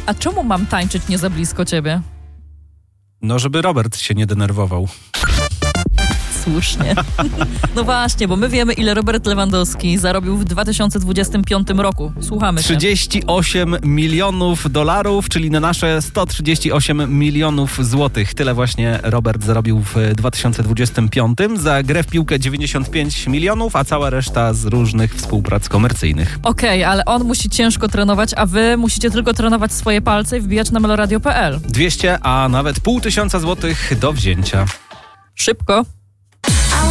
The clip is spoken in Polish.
A czemu mam tańczyć nie za blisko ciebie? No, żeby Robert się nie denerwował. Słusznie. No właśnie, bo my wiemy, ile Robert Lewandowski zarobił w 2025 roku. Słuchamy cię. 38 milionów dolarów, czyli na nasze 138 milionów złotych. Tyle właśnie Robert zarobił w 2025. Za grę w piłkę 95 milionów, a cała reszta z różnych współprac komercyjnych. Okej, ale on musi ciężko trenować, a wy musicie tylko trenować swoje palce i wbijać na meloradio.pl. 200, a nawet 500 złotych do wzięcia. Szybko.